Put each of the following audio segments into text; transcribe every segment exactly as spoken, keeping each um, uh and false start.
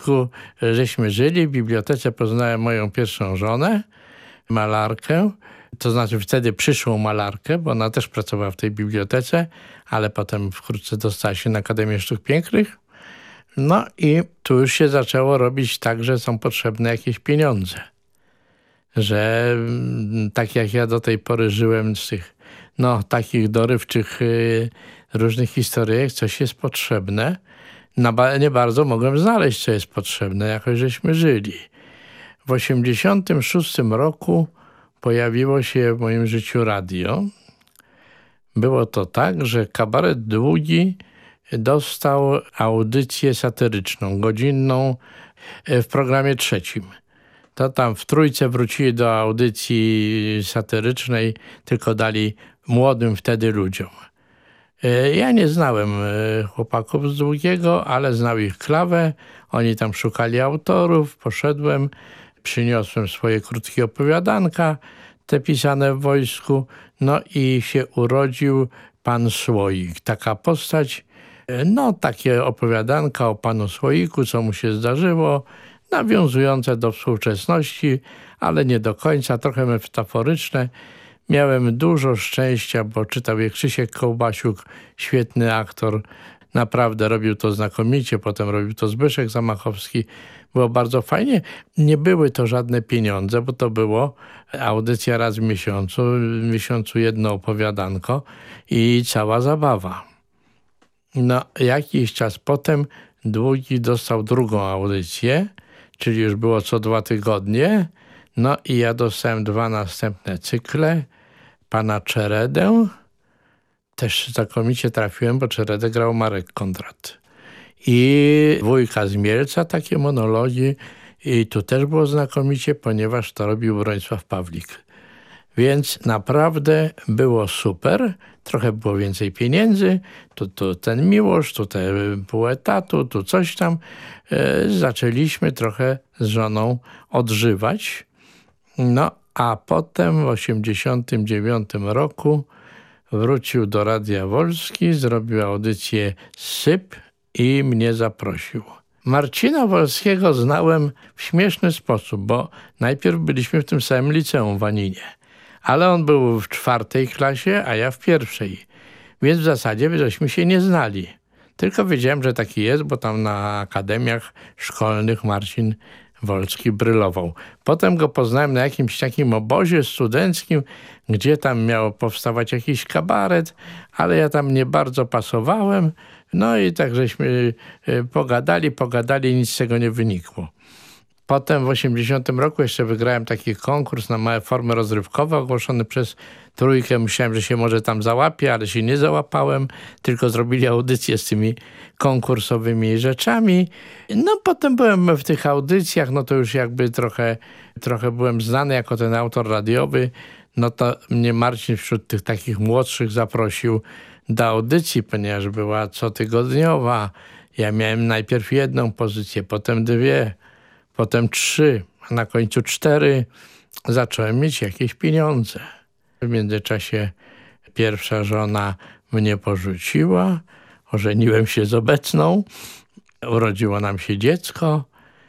Wojsku żeśmy żyli. W bibliotece poznałem moją pierwszą żonę, malarkę. To znaczy wtedy przyszłą malarkę, bo ona też pracowała w tej bibliotece, ale potem wkrótce dostała się na Akademię Sztuk Pięknych. No i tu już się zaczęło robić tak, że są potrzebne jakieś pieniądze. Że tak jak ja do tej pory żyłem z tych no, takich dorywczych y, różnych historyjek, coś jest potrzebne. No, nie bardzo mogłem znaleźć, co jest potrzebne, jakoś żeśmy żyli. W osiemdziesiątym szóstym roku pojawiło się w moim życiu radio. Było to tak, że Kabaret Długi dostał audycję satyryczną, godzinną w programie trzecim. To tam w Trójce wrócili do audycji satyrycznej, tylko dali młodym wtedy ludziom. Ja nie znałem chłopaków z Długiego, ale znał ich Klawę. Oni tam szukali autorów. Poszedłem, przyniosłem swoje krótkie opowiadanka, te pisane w wojsku. No i się urodził Pan Słoik. Taka postać, no takie opowiadanka o Panu Słoiku, co mu się zdarzyło, nawiązujące do współczesności, ale nie do końca, trochę metaforyczne. Miałem dużo szczęścia, bo czytał je Krzysiek Kołbasiuk, świetny aktor. Naprawdę robił to znakomicie, potem robił to Zbyszek Zamachowski. Było bardzo fajnie. Nie były to żadne pieniądze, bo to było audycja raz w miesiącu, w miesiącu jedno opowiadanko i cała zabawa. No, jakiś czas potem Długi dostał drugą audycję, czyli już było co dwa tygodnie. No i ja dostałem dwa następne cykle. Pana Czeredę. Też znakomicie trafiłem, bo Czeredę grał Marek Kondrat. I Wujka z Mielca, takie monologi. I tu też było znakomicie, ponieważ to robił Bronisław Pawlik. Więc naprawdę było super. Trochę było więcej pieniędzy. Tu, tu ten Miłosz, tu te pół etatu, tu coś tam. E, zaczęliśmy trochę z żoną odżywać. No, a potem w osiemdziesiątym dziewiątym roku wrócił do Radia Wolski, zrobił audycję Syp i mnie zaprosił. Marcina Wolskiego znałem w śmieszny sposób, bo najpierw byliśmy w tym samym liceum w Aninie, ale on był w czwartej klasie, a ja w pierwszej, więc w zasadzie żeśmy się nie znali. Tylko wiedziałem, że taki jest, bo tam na akademiach szkolnych Marcin Wolski brylował. Potem go poznałem na jakimś takim obozie studenckim, gdzie tam miał powstawać jakiś kabaret, ale ja tam nie bardzo pasowałem. No i tak żeśmy pogadali, pogadali, nic z tego nie wynikło. Potem w osiemdziesiątym roku jeszcze wygrałem taki konkurs na małe formy rozrywkowe ogłoszony przez Trójkę. Myślałem, że się może tam załapię, ale się nie załapałem, tylko zrobili audycję z tymi konkursowymi rzeczami. No potem byłem w tych audycjach, no to już jakby trochę, trochę byłem znany jako ten autor radiowy. No to mnie Marcin wśród tych takich młodszych zaprosił do audycji, ponieważ była cotygodniowa. Ja miałem najpierw jedną pozycję, potem dwie, potem trzy, a na końcu cztery. Zacząłem mieć jakieś pieniądze. W międzyczasie pierwsza żona mnie porzuciła, ożeniłem się z obecną, urodziło nam się dziecko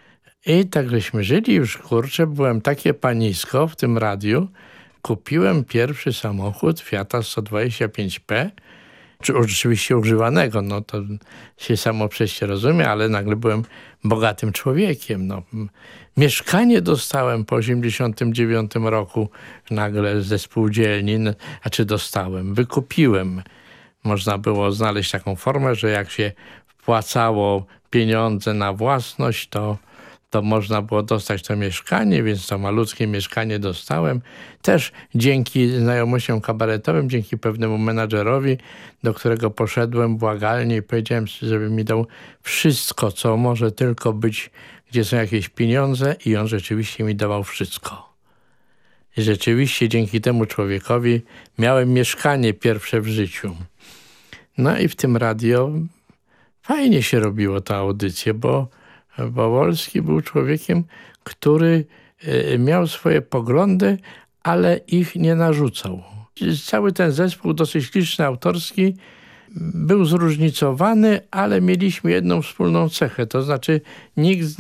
i tak żeśmy żyli już, kurczę, byłem takie panisko w tym radiu. Kupiłem pierwszy samochód Fiata sto dwadzieścia pięć P, czy oczywiście używanego, no to się samo przecież rozumie, ale nagle byłem bogatym człowiekiem. No. Mieszkanie dostałem po osiemdziesiątym dziewiątym roku nagle ze spółdzielni, znaczy dostałem, wykupiłem. Można było znaleźć taką formę, że jak się wpłacało pieniądze na własność, to to można było dostać to mieszkanie, więc to malutkie mieszkanie dostałem. Też dzięki znajomościom kabaretowym, dzięki pewnemu menadżerowi, do którego poszedłem błagalnie i powiedziałem, żeby mi dał wszystko, co może tylko być, gdzie są jakieś pieniądze, i on rzeczywiście mi dawał wszystko. I rzeczywiście dzięki temu człowiekowi miałem mieszkanie pierwsze w życiu. No i w tym radio fajnie się robiło tę audycję, bo bo Wolski był człowiekiem, który miał swoje poglądy, ale ich nie narzucał. Cały ten zespół dosyć liczny, autorski, był zróżnicowany, ale mieliśmy jedną wspólną cechę, to znaczy nikt z